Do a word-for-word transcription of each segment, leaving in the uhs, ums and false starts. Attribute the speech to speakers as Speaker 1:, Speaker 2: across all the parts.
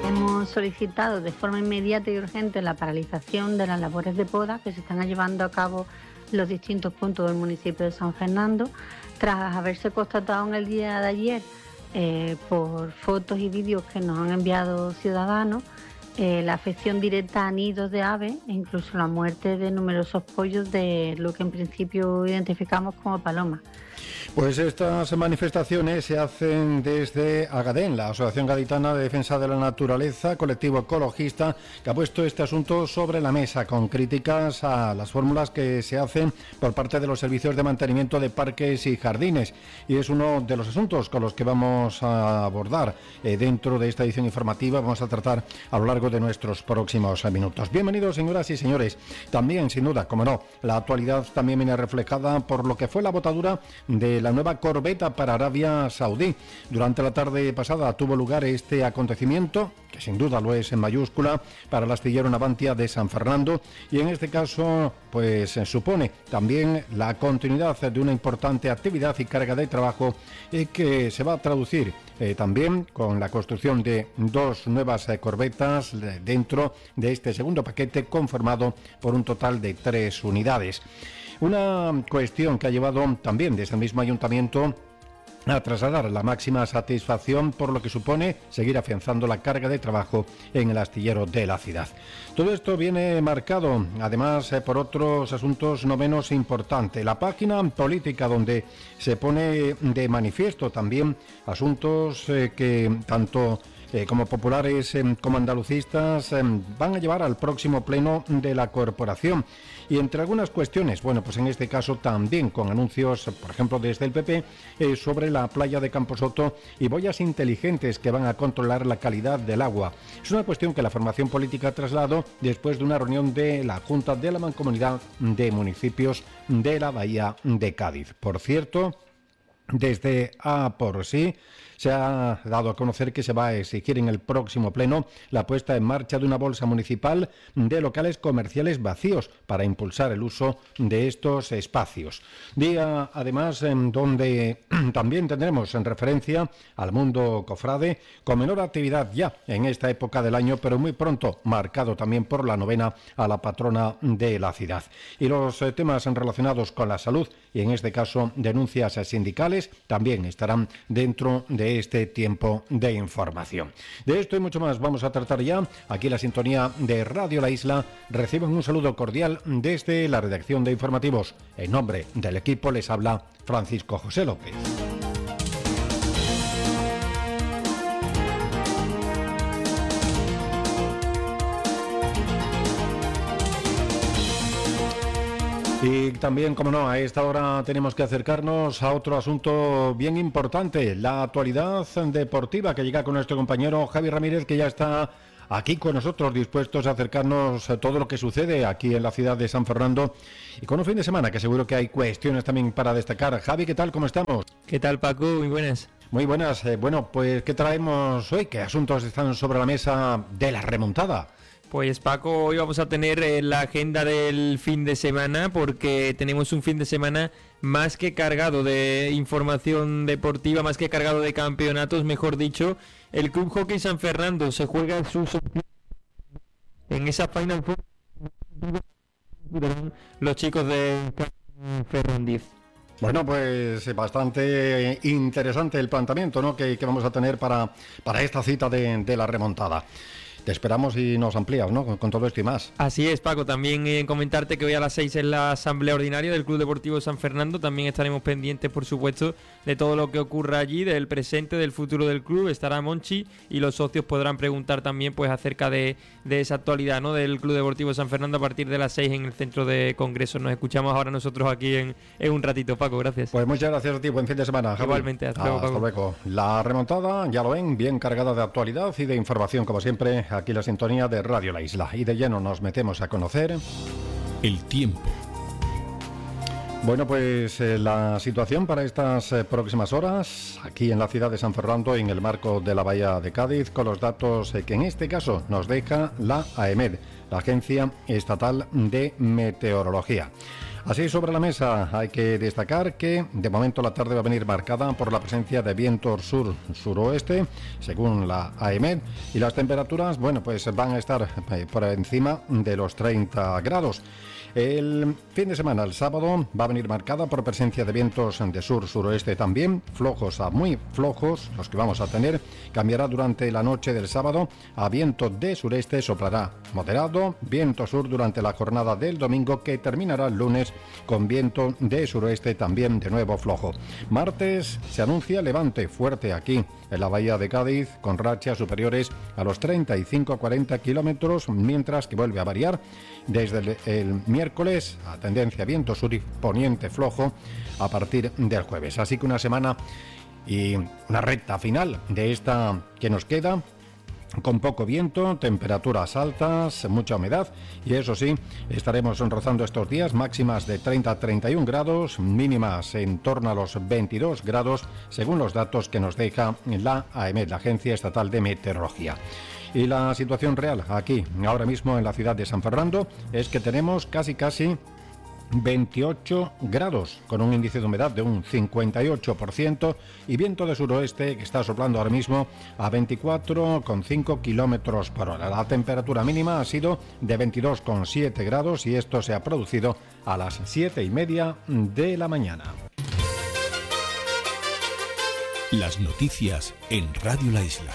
Speaker 1: Hemos solicitado de forma inmediata y urgente la paralización de las labores de poda que se están llevando a cabo en los distintos puntos del municipio de San Fernando, tras haberse constatado en el día de ayer, eh, por fotos y vídeos que nos han enviado ciudadanos, eh, la afección directa a nidos de aves e incluso la muerte de numerosos pollos de lo que en principio identificamos como palomas.
Speaker 2: Pues estas manifestaciones se hacen desde Agadén, la Asociación Gaditana de Defensa de la Naturaleza, colectivo ecologista, que ha puesto este asunto sobre la mesa con críticas a las fórmulas que se hacen por parte de los servicios de mantenimiento de parques y jardines. Y es uno de los asuntos con los que vamos a abordar eh, dentro de esta edición informativa. Vamos a tratar a lo largo de nuestros próximos minutos. Bienvenidos, señoras y señores. También, sin duda, como no, la actualidad también viene reflejada por lo que fue la botadura de la nueva corbeta para Arabia Saudí. Durante la tarde pasada tuvo lugar este acontecimiento, que sin duda lo es en mayúscula, para el astillero Navantia de San Fernando, y en este caso pues supone también la continuidad de una importante actividad y carga de trabajo eh, que se va a traducir eh, también con la construcción de dos nuevas eh, corbetas eh, dentro de este segundo paquete, conformado por un total de tres unidades. Una cuestión que ha llevado también desde el mismo ayuntamiento a trasladar la máxima satisfacción por lo que supone seguir afianzando la carga de trabajo en el astillero de la ciudad. Todo esto viene marcado, además, eh, por otros asuntos no menos importantes. La página política, donde se pone de manifiesto también asuntos eh, que tanto Eh, como populares eh, como andalucistas eh, van a llevar al próximo pleno de la corporación. Y entre algunas cuestiones, bueno, pues en este caso también con anuncios, por ejemplo, desde el P P, eh, sobre la playa de Camposoto y boyas inteligentes que van a controlar la calidad del agua. Es una cuestión que la formación política ha trasladado después de una reunión de la Junta de la Mancomunidad de Municipios de la Bahía de Cádiz. Por cierto, desde A por sí se ha dado a conocer que se va a exigir en el próximo pleno la puesta en marcha de una bolsa municipal de locales comerciales vacíos para impulsar el uso de estos espacios. Día, además, en donde también tendremos en referencia al mundo cofrade, con menor actividad ya en esta época del año, pero muy pronto marcado también por la novena a la patrona de la ciudad. Y los eh, temas relacionados con la salud, y en este caso denuncias sindicales, también estarán dentro de este tiempo de información. De esto y mucho más vamos a tratar ya. Aquí la sintonía de Radio La Isla. Reciben un saludo cordial desde la redacción de informativos. En nombre del equipo les habla Francisco José López. Y también, como no, a esta hora tenemos que acercarnos a otro asunto bien importante, la actualidad deportiva, que llega con nuestro compañero Javi Ramírez, que ya está aquí con nosotros, dispuestos a acercarnos a todo lo que sucede aquí en la ciudad de San Fernando, y con un fin de semana que seguro que hay cuestiones también para destacar. Javi, ¿qué tal? ¿Cómo estamos?
Speaker 3: ¿Qué tal, Paco? Muy buenas.
Speaker 2: Muy buenas. Eh, bueno, pues, ¿qué traemos hoy? ¿Qué asuntos están sobre la mesa de la remontada?
Speaker 3: Pues Paco, hoy vamos a tener eh, la agenda del fin de semana, porque tenemos un fin de semana más que cargado de información deportiva, más que cargado de campeonatos, mejor dicho. El Club Hockey San Fernando se juega sus en esa Final Four los chicos de Ferrandiz.
Speaker 2: Bueno, pues bastante interesante el planteamiento, ¿no?, que, que vamos a tener para, para esta cita de, de la remontada. Te esperamos y nos amplías, ¿no?, con, con todo esto y más.
Speaker 3: Así es, Paco. También eh, comentarte que hoy a las seis es la asamblea ordinaria del Club Deportivo San Fernando. También estaremos pendientes, por supuesto, de todo lo que ocurra allí, del presente, del futuro del club. Estará Monchi y los socios podrán preguntar también pues acerca de, de esa actualidad, ¿no?, del Club Deportivo San Fernando a partir de las seis en el centro de congresos. Nos escuchamos ahora nosotros aquí en, en un ratito, Paco. Gracias.
Speaker 2: Pues muchas gracias a ti. Buen fin de semana, Javi.
Speaker 3: Igualmente. Hasta luego, Paco.
Speaker 2: Hasta luego. La remontada, ya lo ven, bien cargada de actualidad y de información, como siempre, aquí la sintonía de Radio La Isla. Y de lleno nos metemos a conocer
Speaker 4: el tiempo.
Speaker 2: Bueno, pues eh, la situación para estas eh, próximas horas aquí en la ciudad de San Fernando, en el marco de la Bahía de Cádiz, con los datos eh, que en este caso nos deja la AEMET, la Agencia Estatal de Meteorología. Así, sobre la mesa hay que destacar que de momento la tarde va a venir marcada por la presencia de vientos sur-suroeste, según la A E M E D, y las temperaturas, bueno, pues van a estar eh, por encima de los treinta grados. El fin de semana, el sábado, va a venir marcada por presencia de vientos de sur-suroeste también, flojos a muy flojos, los que vamos a tener. Cambiará durante la noche del sábado a viento de sureste, soplará moderado, viento sur durante la jornada del domingo, que terminará el lunes con viento de suroeste también de nuevo flojo. Martes se anuncia levante fuerte aquí en la bahía de Cádiz, con rachas superiores a los treinta y cinco a cuarenta kilómetros, mientras que vuelve a variar desde el, el miércoles a tendencia viento sur y poniente flojo a partir del jueves. Así que una semana y una recta final de esta que nos queda, con poco viento, temperaturas altas, mucha humedad, y eso sí, estaremos rozando estos días máximas de treinta a treinta y un grados, mínimas en torno a los veintidós grados, según los datos que nos deja la A E M E D, la Agencia Estatal de Meteorología. Y la situación real aquí, ahora mismo en la ciudad de San Fernando, es que tenemos casi casi veintiocho grados, con un índice de humedad de un cincuenta y ocho por ciento y viento de suroeste que está soplando ahora mismo a veinticuatro coma cinco kilómetros por hora. La temperatura mínima ha sido de veintidós coma siete grados y esto se ha producido a las siete y media de la mañana.
Speaker 4: Las noticias en Radio La Isla.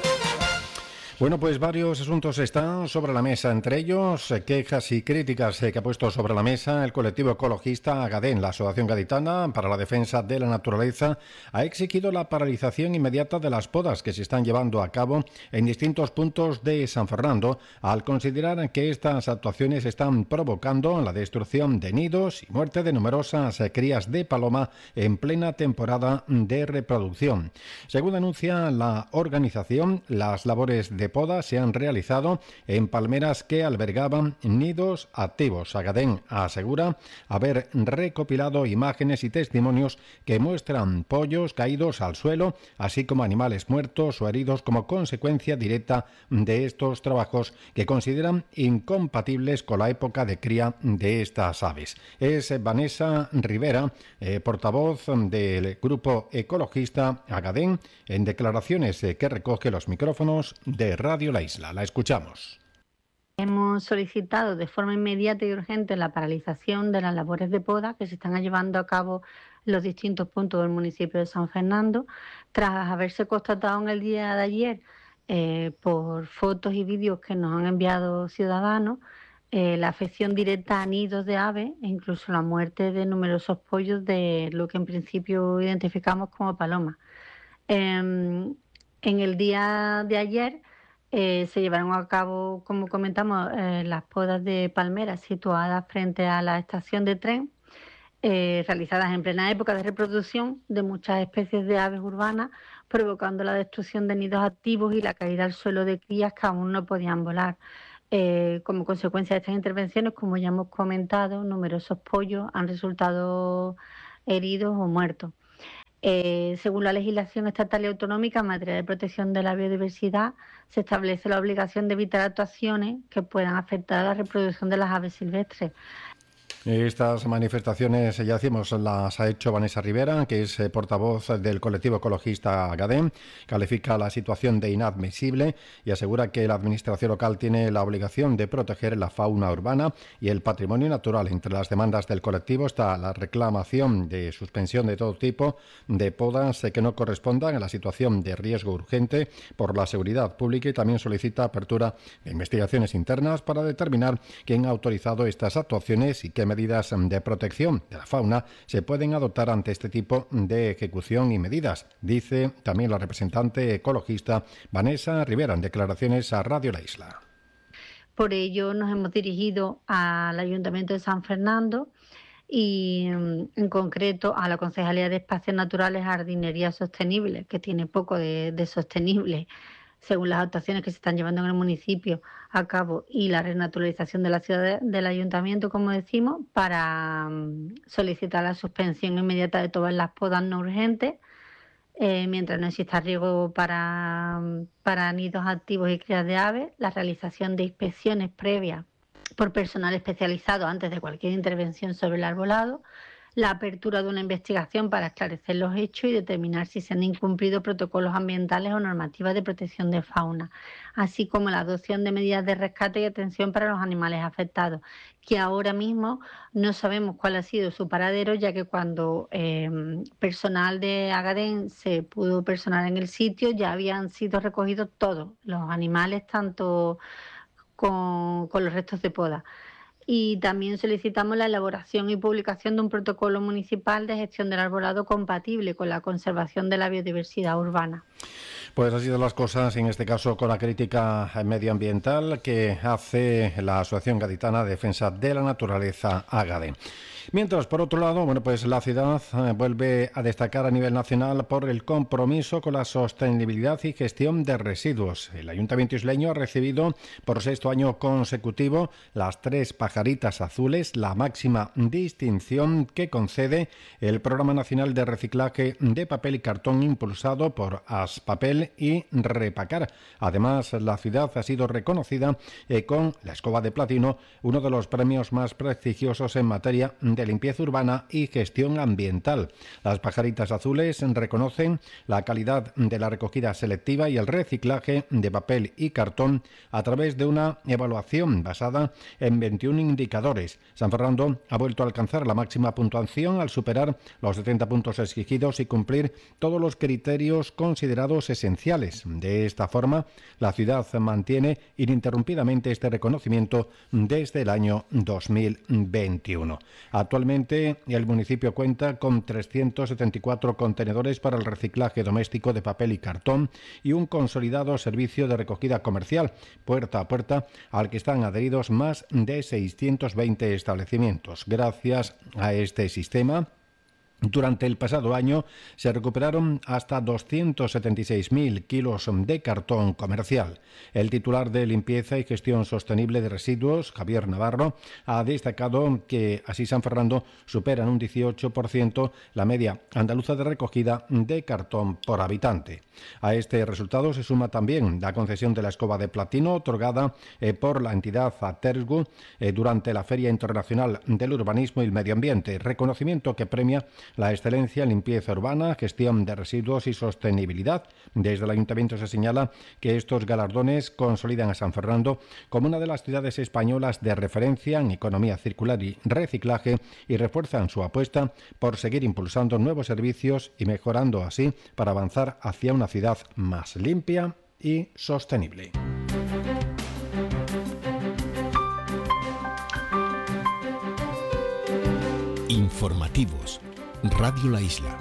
Speaker 2: Bueno, pues varios asuntos están sobre la mesa, entre ellos eh, quejas y críticas eh, que ha puesto sobre la mesa el colectivo ecologista Agadén. La Asociación Gaditana para la Defensa de la Naturaleza ha exigido la paralización inmediata de las podas que se están llevando a cabo en distintos puntos de San Fernando, al considerar que estas actuaciones están provocando la destrucción de nidos y muerte de numerosas eh, crías de paloma en plena temporada de reproducción. Según denuncia la organización, las labores de poda se han realizado en palmeras que albergaban nidos activos. Agadén asegura haber recopilado imágenes y testimonios que muestran pollos caídos al suelo, así como animales muertos o heridos como consecuencia directa de estos trabajos que consideran incompatibles con la época de cría de estas aves. Es Vanessa Rivera, eh, portavoz del grupo ecologista Agadén, en declaraciones eh, que recoge los micrófonos de Radio La Isla. La escuchamos.
Speaker 1: Hemos solicitado de forma inmediata y urgente la paralización de las labores de poda que se están llevando a cabo en los distintos puntos del municipio de San Fernando, tras haberse constatado en el día de ayer, eh, por fotos y vídeos que nos han enviado ciudadanos, eh, la afección directa a nidos de aves e incluso la muerte de numerosos pollos de lo que en principio identificamos como palomas. Eh, en el día de ayer Eh, se llevaron a cabo, como comentamos, eh, las podas de palmeras situadas frente a la estación de tren, eh, realizadas en plena época de reproducción de muchas especies de aves urbanas, provocando la destrucción de nidos activos y la caída al suelo de crías que aún no podían volar. Eh, como consecuencia de estas intervenciones, como ya hemos comentado, numerosos pollos han resultado heridos o muertos. Eh, según la legislación estatal y autonómica en materia de protección de la biodiversidad, se establece la obligación de evitar actuaciones que puedan afectar a la reproducción de las aves silvestres.
Speaker 2: Estas manifestaciones, ya decimos, las ha hecho Vanessa Rivera, que es eh, portavoz del colectivo ecologista Agadén. Califica la situación de inadmisible y asegura que la administración local tiene la obligación de proteger la fauna urbana y el patrimonio natural. Entre las demandas del colectivo está la reclamación de suspensión de todo tipo de podas eh, que no correspondan a la situación de riesgo urgente por la seguridad pública, y también solicita apertura de investigaciones internas para determinar quién ha autorizado estas actuaciones y qué medidas de protección de la fauna se pueden adoptar ante este tipo de ejecución y medidas, dice también la representante ecologista Vanessa Rivera en declaraciones a Radio La Isla.
Speaker 1: Por ello nos hemos dirigido al Ayuntamiento de San Fernando y en concreto a la Concejalía de Espacios Naturales, Jardinería Sostenible, que tiene poco de, de sostenible, según las actuaciones que se están llevando en el municipio a cabo, y la renaturalización de la ciudad de, del ayuntamiento, como decimos, para um, solicitar la suspensión inmediata de todas las podas no urgentes, eh, mientras no exista riesgo para, para nidos activos y crías de aves, la realización de inspecciones previas por personal especializado antes de cualquier intervención sobre el arbolado, la apertura de una investigación para esclarecer los hechos y determinar si se han incumplido protocolos ambientales o normativas de protección de fauna, así como la adopción de medidas de rescate y atención para los animales afectados, que ahora mismo no sabemos cuál ha sido su paradero, ya que cuando eh, personal de Agadén se pudo personar en el sitio ya habían sido recogidos todos los animales, tanto con, con los restos de poda. Y también solicitamos la elaboración y publicación de un protocolo municipal de gestión del arbolado compatible con la conservación de la biodiversidad urbana.
Speaker 2: Pues así son las cosas, en este caso con la crítica medioambiental que hace la Asociación Gaditana de Defensa de la Naturaleza, Agadén. Mientras, por otro lado, bueno, pues la ciudad eh, vuelve a destacar a nivel nacional por el compromiso con la sostenibilidad y gestión de residuos. El Ayuntamiento isleño ha recibido por sexto año consecutivo las tres pajaritas azules, la máxima distinción que concede el Programa Nacional de Reciclaje de Papel y Cartón impulsado por Aspapel y Repacar. Además, la ciudad ha sido reconocida eh, con la Escoba de Platino, uno de los premios más prestigiosos en materia de limpieza urbana y gestión ambiental. Las pajaritas azules reconocen la calidad de la recogida selectiva y el reciclaje de papel y cartón a través de una evaluación basada en veintiún indicadores. San Fernando ha vuelto a alcanzar la máxima puntuación al superar los setenta puntos exigidos y cumplir todos los criterios considerados esenciales. De esta forma, la ciudad mantiene ininterrumpidamente este reconocimiento desde el año dos mil veintiuno. Actualmente, el municipio cuenta con trescientos setenta y cuatro contenedores para el reciclaje doméstico de papel y cartón y un consolidado servicio de recogida comercial, puerta a puerta, al que están adheridos más de seiscientos veinte establecimientos. Gracias a este sistema, durante el pasado año se recuperaron hasta doscientos setenta y seis mil kilos de cartón comercial. El titular de Limpieza y Gestión Sostenible de Residuos, Javier Navarro, ha destacado que así San Fernando supera en un dieciocho por ciento la media andaluza de recogida de cartón por habitante. A este resultado se suma también la concesión de la Escoba de Platino otorgada eh, por la entidad Atersgu eh, durante la Feria Internacional del Urbanismo y el Medio Ambiente, reconocimiento que premia la excelencia en limpieza urbana, gestión de residuos y sostenibilidad. Desde el Ayuntamiento se señala que estos galardones consolidan a San Fernando como una de las ciudades españolas de referencia en economía circular y reciclaje y refuerzan su apuesta por seguir impulsando nuevos servicios y mejorando así para avanzar hacia una ciudad más limpia y sostenible.
Speaker 4: Informativos. Radio La Isla.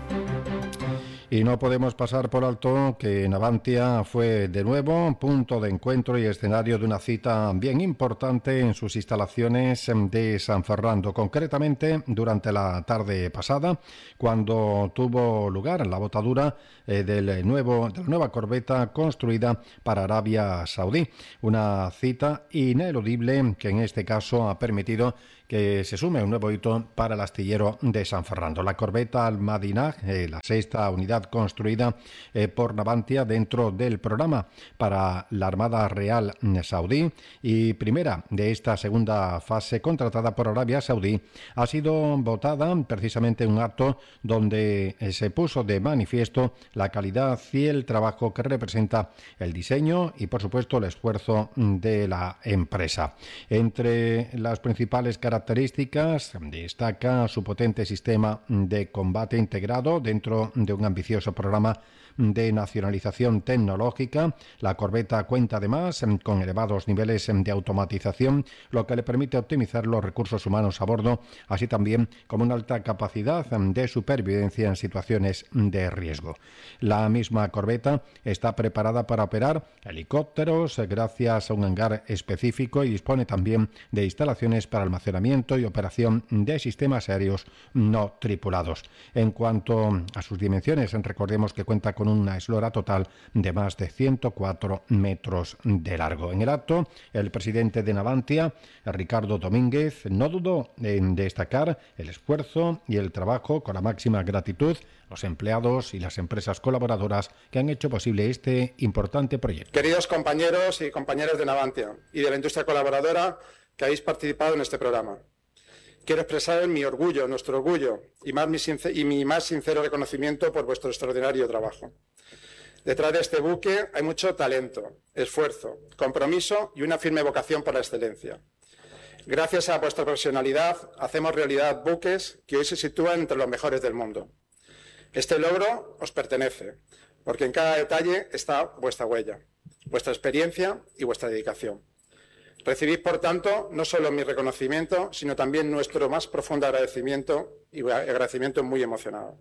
Speaker 2: Y no podemos pasar por alto que Navantia fue de nuevo punto de encuentro y escenario de una cita bien importante en sus instalaciones de San Fernando, concretamente durante la tarde pasada, cuando tuvo lugar la botadura eh, del nuevo, de la nueva corbeta construida para Arabia Saudí. Una cita ineludible que en este caso ha permitido que se sume un nuevo hito para el astillero de San Fernando. La corbeta Al-Madinah, eh, la sexta unidad construida eh, por Navantia dentro del programa para la Armada Real Saudí y primera de esta segunda fase contratada por Arabia Saudí, ha sido votada precisamente en un acto donde eh, se puso de manifiesto la calidad y el trabajo que representa el diseño y, por supuesto, el esfuerzo de la empresa. Entre las principales características características destaca su potente sistema de combate integrado dentro de un ambicioso programa de nacionalización tecnológica. La corbeta cuenta además con elevados niveles de automatización, lo que le permite optimizar los recursos humanos a bordo, así también como una alta capacidad de supervivencia en situaciones de riesgo. La misma corbeta está preparada para operar helicópteros gracias a un hangar específico y dispone también de instalaciones para almacenamiento y operación de sistemas aéreos no tripulados. En cuanto a sus dimensiones, recordemos que cuenta con una eslora total de más de ciento cuatro metros de largo. En el acto, el presidente de Navantia, Ricardo Domínguez, no dudó en destacar el esfuerzo y el trabajo con la máxima gratitud los empleados y las empresas colaboradoras que han hecho posible este importante proyecto.
Speaker 5: Queridos compañeros y compañeras de Navantia y de la industria colaboradora que habéis participado en este programa. Quiero expresar mi orgullo, nuestro orgullo y, más mi, sincer- y mi más sincero reconocimiento por vuestro extraordinario trabajo. Detrás de este buque hay mucho talento, esfuerzo, compromiso y una firme vocación por la excelencia. Gracias a vuestra profesionalidad hacemos realidad buques que hoy se sitúan entre los mejores del mundo. Este logro os pertenece, porque en cada detalle está vuestra huella, vuestra experiencia y vuestra dedicación. Recibid, por tanto, no solo mi reconocimiento, sino también nuestro más profundo agradecimiento y agradecimiento muy emocionado.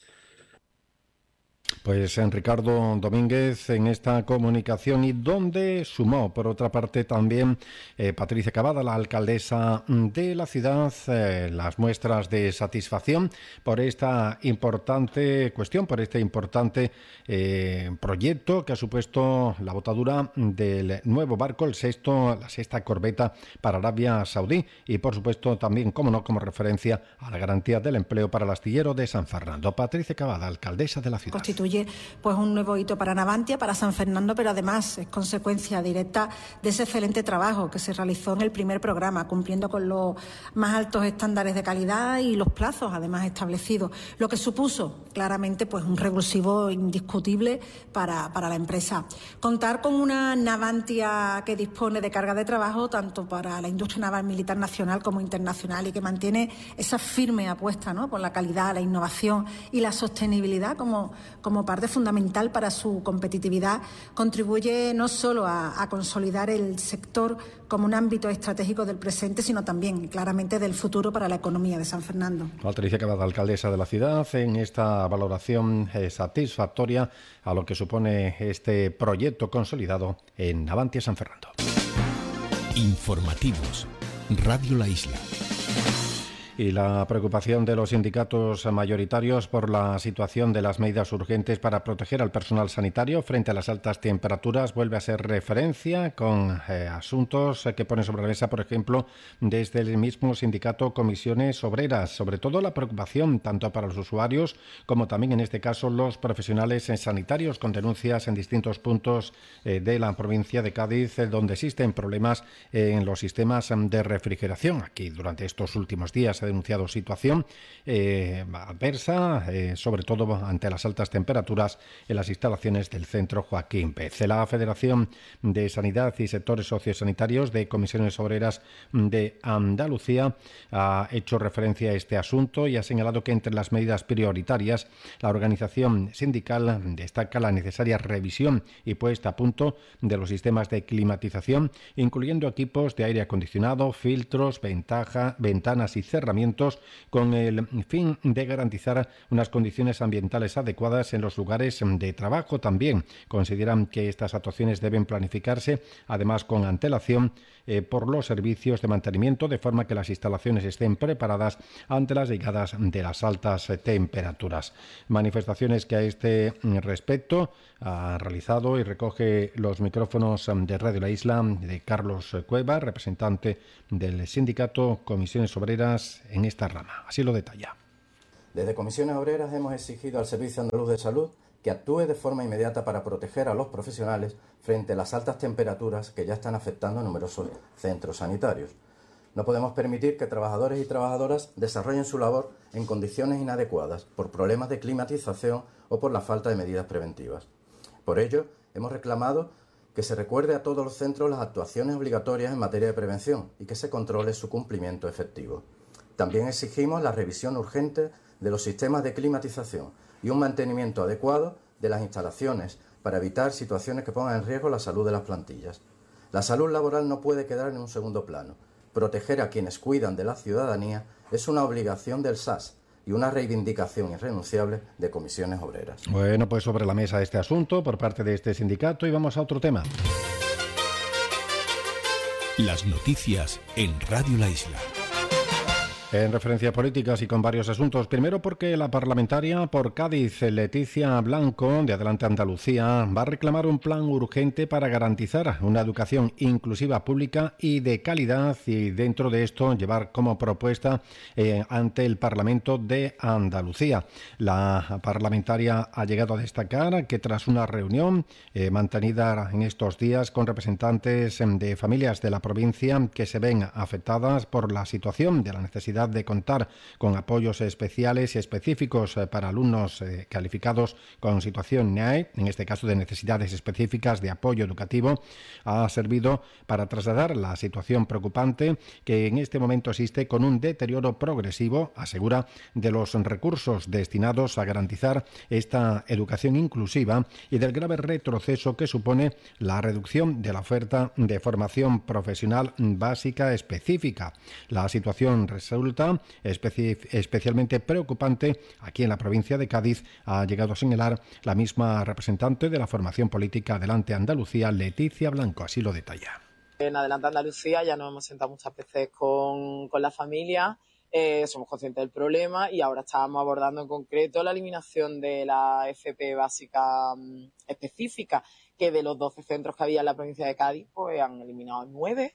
Speaker 2: Pues en Ricardo Domínguez en esta comunicación, y donde sumó por otra parte también eh, Patricia Cavada, la alcaldesa de la ciudad, eh, las muestras de satisfacción por esta importante cuestión, por este importante eh, proyecto que ha supuesto la botadura del nuevo barco, el sexto, la sexta corbeta para Arabia Saudí, y por supuesto también, como no, como referencia a la garantía del empleo para el astillero de San Fernando. Patricia Cavada, alcaldesa de la ciudad.
Speaker 6: Constituye pues un nuevo hito para Navantia, para San Fernando, pero además es consecuencia directa de ese excelente trabajo que se realizó en el primer programa, cumpliendo con los más altos estándares de calidad y los plazos además establecidos, lo que supuso claramente pues un revulsivo indiscutible para, para la empresa. Contar con una Navantia que dispone de carga de trabajo tanto para la industria naval militar nacional como internacional y que mantiene esa firme apuesta, ¿no?, por la calidad, la innovación y la sostenibilidad como, como parte fundamental para su competitividad, contribuye no solo a, a consolidar el sector como un ámbito estratégico del presente, sino también claramente del futuro para la economía de San Fernando.
Speaker 2: Patricia Cavada, alcaldesa de la ciudad, en esta valoración eh, satisfactoria a lo que supone este proyecto consolidado en Navantia San Fernando.
Speaker 4: Informativos, Radio La Isla.
Speaker 2: Y la preocupación de los sindicatos mayoritarios por la situación de las medidas urgentes para proteger al personal sanitario frente a las altas temperaturas vuelve a ser referencia con eh, asuntos que ponen sobre la mesa, por ejemplo, desde el mismo sindicato Comisiones Obreras. Sobre todo la preocupación tanto para los usuarios como también en este caso los profesionales sanitarios, con denuncias en distintos puntos eh, de la provincia de Cádiz, eh, donde existen problemas en los sistemas de refrigeración. Aquí durante estos últimos días ha denunciado situación eh, adversa, eh, sobre todo ante las altas temperaturas en las instalaciones del Centro Joaquín Pez. La Federación de Sanidad y Sectores Sociosanitarios de Comisiones Obreras de Andalucía ha hecho referencia a este asunto y ha señalado que entre las medidas prioritarias la organización sindical destaca la necesaria revisión y puesta a punto de los sistemas de climatización, incluyendo equipos de aire acondicionado, filtros, ventaja, ventanas y cerramientos, con el fin de garantizar unas condiciones ambientales adecuadas en los lugares de trabajo. También consideran que estas actuaciones deben planificarse, además con antelación, eh, por los servicios de mantenimiento, de forma que las instalaciones estén preparadas ante las llegadas de las altas temperaturas. Manifestaciones que a este respecto ha realizado y recoge los micrófonos de Radio La Isla de Carlos Cueva, representante del sindicato Comisiones Obreras en esta rama. Así lo detalla.
Speaker 7: Desde Comisiones Obreras hemos exigido al Servicio Andaluz de Salud que actúe de forma inmediata para proteger a los profesionales frente a las altas temperaturas que ya están afectando a numerosos centros sanitarios. No podemos permitir que trabajadores y trabajadoras desarrollen su labor en condiciones inadecuadas por problemas de climatización o por la falta de medidas preventivas. Por ello, hemos reclamado que se recuerde a todos los centros las actuaciones obligatorias en materia de prevención y que se controle su cumplimiento efectivo. También exigimos la revisión urgente de los sistemas de climatización y un mantenimiento adecuado de las instalaciones para evitar situaciones que pongan en riesgo la salud de las plantillas. La salud laboral no puede quedar en un segundo plano. Proteger a quienes cuidan de la ciudadanía es una obligación del S A S y una reivindicación irrenunciable de Comisiones Obreras.
Speaker 2: Bueno, pues sobre la mesa este asunto por parte de este sindicato y vamos a otro tema.
Speaker 4: Las noticias en Radio La Isla.
Speaker 2: En referencias políticas y con varios asuntos. Primero porque la parlamentaria por Cádiz, Leticia Blanco, de Adelante Andalucía, va a reclamar un plan urgente para garantizar una educación inclusiva, pública y de calidad, y dentro de esto llevar como propuesta eh, ante el Parlamento de Andalucía. La parlamentaria ha llegado a destacar que tras una reunión eh, mantenida en estos días con representantes de familias de la provincia que se ven afectadas por la situación de la necesidad de contar con apoyos especiales y específicos para alumnos eh, calificados con situación N A E, en este caso de necesidades específicas de apoyo educativo, ha servido para trasladar la situación preocupante que en este momento existe con un deterioro progresivo, asegura, de los recursos destinados a garantizar esta educación inclusiva y del grave retroceso que supone la reducción de la oferta de formación profesional básica específica. La situación resulta especi- especialmente preocupante aquí en la provincia de Cádiz, ha llegado a señalar la misma representante de la formación política Adelante Andalucía, Leticia Blanco, así lo detalla.
Speaker 8: En Adelante Andalucía ya nos hemos sentado muchas veces con, con la familia, eh, somos conscientes del problema y ahora estábamos abordando en concreto la eliminación de la F P básica um, específica, que de los doce centros que había en la provincia de Cádiz, pues han eliminado nueve.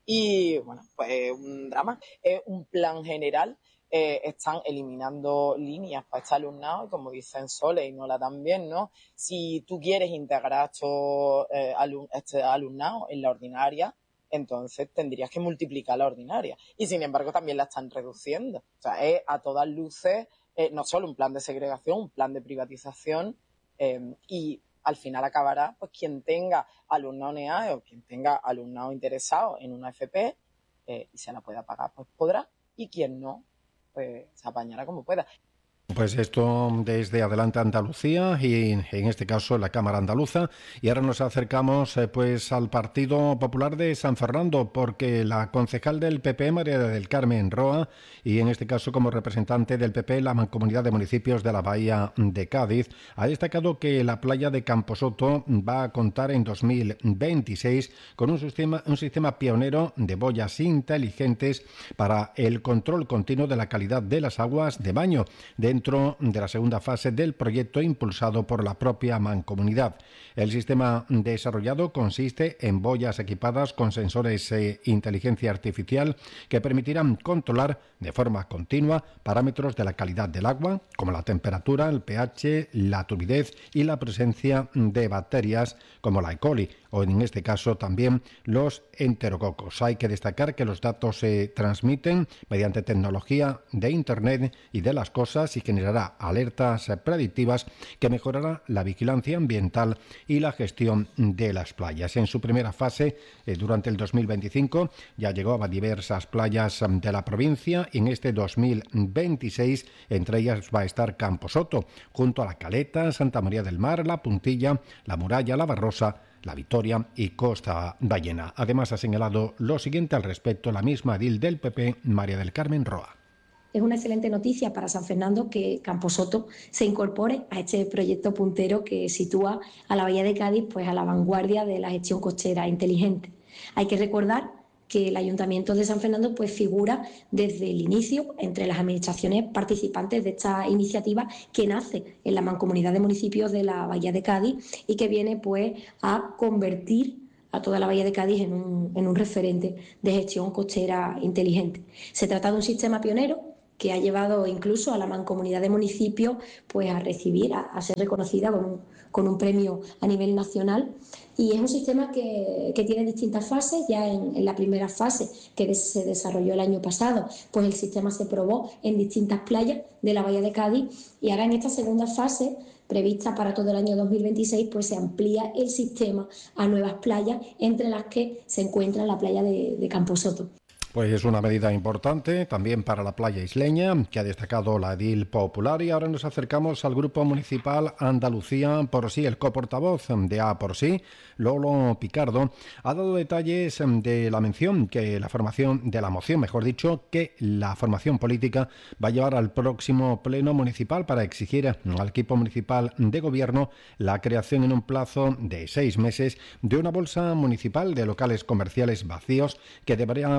Speaker 8: Y bueno, pues un drama, es un plan general, eh, están eliminando líneas para este alumnado y como dicen Sole y Nola también, ¿no? Si tú quieres integrar estos, eh, alum- este alumnado en la ordinaria, entonces tendrías que multiplicar la ordinaria y sin embargo también la están reduciendo. O sea, es a todas luces eh, no solo un plan de segregación, un plan de privatización eh, y al final acabará pues quien tenga alumnado N A E o quien tenga alumnado interesado en una F P eh, y se la pueda pagar, pues podrá, y quien no, pues se apañará como pueda.
Speaker 2: Pues esto desde Adelante Andalucía y en este caso la Cámara Andaluza. Y ahora nos acercamos eh, pues al Partido Popular de San Fernando, porque la concejal del P P, María del Carmen Roa, y en este caso como representante del P P, la Mancomunidad de Municipios de la Bahía de Cádiz, ha destacado que la playa de Camposoto va a contar en dos mil veintiséis con un sistema, un sistema pionero de boyas inteligentes para el control continuo de la calidad de las aguas de baño, dentro de la segunda fase del proyecto impulsado por la propia Mancomunidad. El sistema desarrollado consiste en boyas equipadas con sensores de inteligencia artificial que permitirán controlar de forma continua parámetros de la calidad del agua, como la temperatura, el pH, la turbidez y la presencia de bacterias como la E. coli, o en este caso también los enterococos. Hay que destacar que los datos se transmiten mediante tecnología de Internet y de las cosas y generará alertas predictivas que mejorará la vigilancia ambiental y la gestión de las playas. En su primera fase, eh, durante el dos mil veinticinco, ya llegó a diversas playas de la provincia y en este dos mil veintiséis, entre ellas va a estar Camposoto, junto a La Caleta, Santa María del Mar, La Puntilla, La Muralla, La Barrosa, La Victoria y Costa Ballena. Además, ha señalado lo siguiente al respecto la misma edil del P P, María del Carmen Roa.
Speaker 9: Es una excelente noticia para San Fernando que Camposoto se incorpore a este proyecto puntero que sitúa a la Bahía de Cádiz pues a la vanguardia de la gestión costera inteligente. Hay que recordar que el Ayuntamiento de San Fernando pues figura desde el inicio entre las administraciones participantes de esta iniciativa que nace en la Mancomunidad de Municipios de la Bahía de Cádiz y que viene pues a convertir a toda la Bahía de Cádiz en un, en un referente de gestión costera inteligente. Se trata de un sistema pionero que ha llevado incluso a la Mancomunidad de Municipios pues, a recibir, a, a ser reconocida con un, con un premio a nivel nacional. Y es un sistema que, que tiene distintas fases. Ya en, en la primera fase, que se desarrolló el año pasado, pues el sistema se probó en distintas playas de la Bahía de Cádiz. Y ahora en esta segunda fase, prevista para todo el año dos mil veintiséis, pues se amplía el sistema a nuevas playas, entre las que se encuentra la playa de, de Camposoto.
Speaker 2: Pues es una medida importante también para la playa isleña, que ha destacado la edil popular. Y ahora nos acercamos al Grupo Municipal Andalucía por sí. El coportavoz de A por sí, Lolo Picardo, ha dado detalles de la mención que la formación, de la moción, mejor dicho, que la formación política va a llevar al próximo pleno municipal para exigir al equipo municipal de gobierno la creación en un plazo de seis meses de una bolsa municipal de locales comerciales vacíos que debería prestar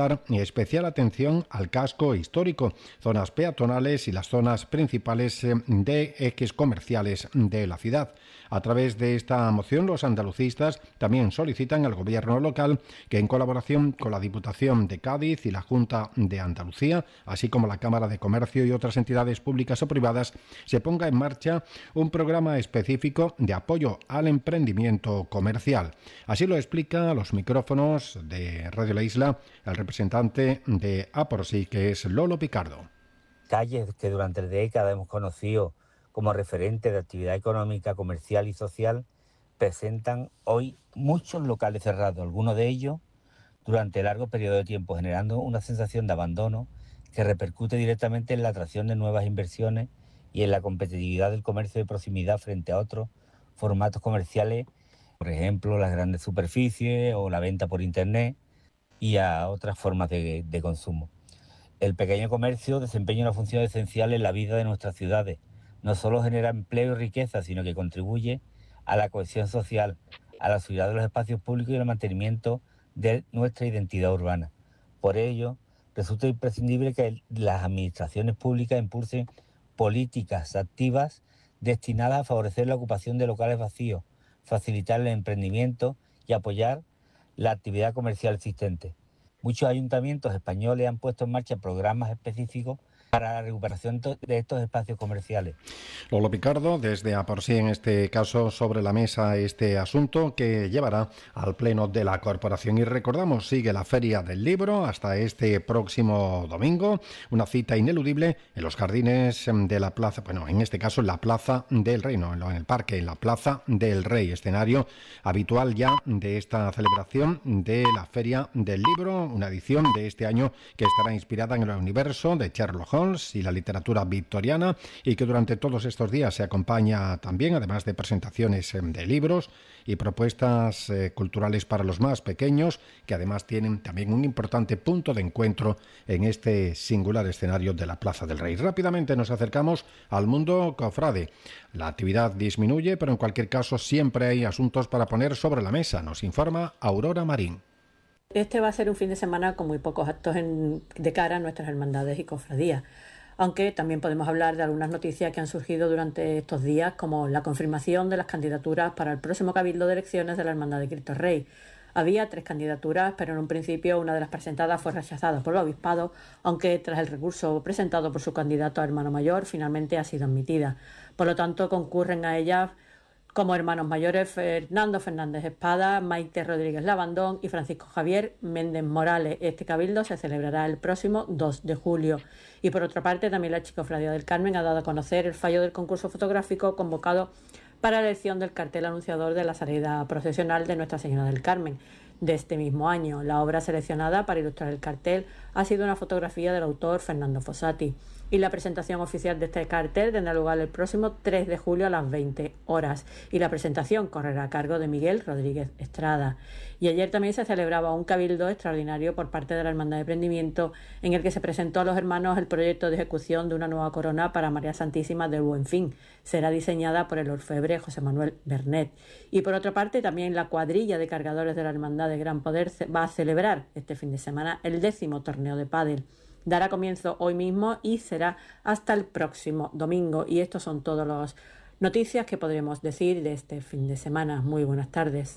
Speaker 2: prestar especial atención al casco histórico, zonas peatonales y las zonas principales de ejes comerciales de la ciudad. A través de esta moción, los andalucistas también solicitan al Gobierno local que, en colaboración con la Diputación de Cádiz y la Junta de Andalucía, así como la Cámara de Comercio y otras entidades públicas o privadas, se ponga en marcha un programa específico de apoyo al emprendimiento comercial. Así lo explica a los micrófonos de Radio La Isla el representante de Aporsi, que es Lolo Picardo.
Speaker 10: Calles que durante décadas hemos conocido como referente de actividad económica, comercial y social, presentan hoy muchos locales cerrados, algunos de ellos durante largo periodo de tiempo, generando una sensación de abandono que repercute directamente en la atracción de nuevas inversiones y en la competitividad del comercio de proximidad frente a otros formatos comerciales, por ejemplo, las grandes superficies o la venta por internet y a otras formas de, de consumo. El pequeño comercio desempeña una función esencial en la vida de nuestras ciudades. No solo genera empleo y riqueza, sino que contribuye a la cohesión social, a la seguridad de los espacios públicos y al mantenimiento de nuestra identidad urbana. Por ello, resulta imprescindible que las administraciones públicas impulsen políticas activas destinadas a favorecer la ocupación de locales vacíos, facilitar el emprendimiento y apoyar la actividad comercial existente. Muchos ayuntamientos españoles han puesto en marcha programas específicos para la recuperación de estos espacios comerciales.
Speaker 2: Lolo Picardo, desde A por sí, en este caso, sobre la mesa este asunto que llevará al Pleno de la Corporación. Y recordamos, sigue la Feria del Libro hasta este próximo domingo, una cita ineludible en los jardines de la Plaza, bueno, en este caso en la Plaza del Rey, no, en el parque, en la Plaza del Rey, escenario habitual ya de esta celebración de la Feria del Libro, una edición de este año que estará inspirada en el universo de Sherlock Holmes y la literatura victoriana, y que durante todos estos días se acompaña también, además de presentaciones de libros y propuestas eh, culturales para los más pequeños, que además tienen también un importante punto de encuentro en este singular escenario de la Plaza del Rey. Rápidamente nos acercamos al mundo cofrade. La actividad disminuye, pero en cualquier caso siempre hay asuntos para poner sobre la mesa, nos informa Aurora Marín.
Speaker 11: Este va a ser un fin de semana con muy pocos actos en, de cara a nuestras hermandades y cofradías, aunque también podemos hablar de algunas noticias que han surgido durante estos días, como la confirmación de las candidaturas para el próximo Cabildo de Elecciones de la Hermandad de Cristo Rey. Había tres candidaturas, pero en un principio una de las presentadas fue rechazada por el Obispado, aunque tras el recurso presentado por su candidato a hermano mayor, finalmente ha sido admitida. Por lo tanto, concurren a ella como hermanos mayores Fernando Fernández Espada, Maite Rodríguez Lavandón y Francisco Javier Méndez Morales. Este cabildo se celebrará el próximo dos de julio. Y por otra parte, también la Archicofradía del Carmen ha dado a conocer el fallo del concurso fotográfico convocado para la elección del cartel anunciador de la salida procesional de Nuestra Señora del Carmen de este mismo año. La obra seleccionada para ilustrar el cartel ha sido una fotografía del autor Fernando Fossati. Y la presentación oficial de este cartel tendrá lugar el próximo tres de julio a las veinte horas. Y la presentación correrá a cargo de Miguel Rodríguez Estrada. Y ayer también se celebraba un cabildo extraordinario por parte de la Hermandad de Prendimiento, en el que se presentó a los hermanos el proyecto de ejecución de una nueva corona para María Santísima del Buen Fin. Será diseñada por el orfebre José Manuel Bernet. Y por otra parte, también la cuadrilla de cargadores de la Hermandad de Gran Poder va a celebrar este fin de semana el décimo torneo de pádel. Dará comienzo hoy mismo y será hasta el próximo domingo. Y estos son todas las noticias que podremos decir de este fin de semana. Muy buenas tardes.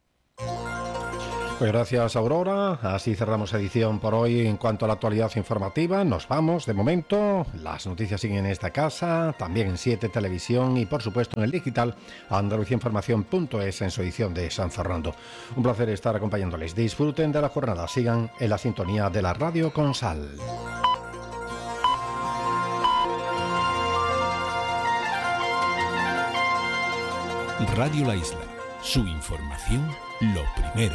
Speaker 2: Pues gracias, Aurora. Así cerramos edición por hoy en cuanto a la actualidad informativa. Nos vamos de momento. Las noticias siguen en esta casa, también en siete Televisión y por supuesto en el digital andalucía información punto es en su edición de San Fernando. Un placer estar acompañándoles. Disfruten de la jornada. Sigan en la sintonía de la Radio con Sal.
Speaker 4: Radio La Isla. Su información, lo primero.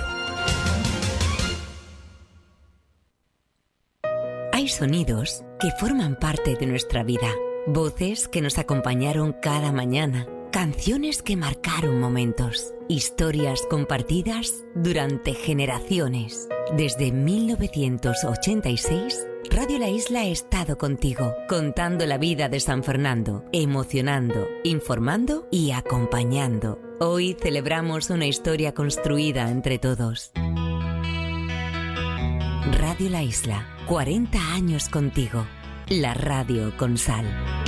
Speaker 12: Hay sonidos que forman parte de nuestra vida, voces que nos acompañaron cada mañana, canciones que marcaron momentos, historias compartidas durante generaciones. Desde mil novecientos ochenta y seis, Radio La Isla ha estado contigo, contando la vida de San Fernando, emocionando, informando y acompañando. Hoy celebramos una historia construida entre todos. Radio La Isla, cuarenta años contigo. La radio con sal.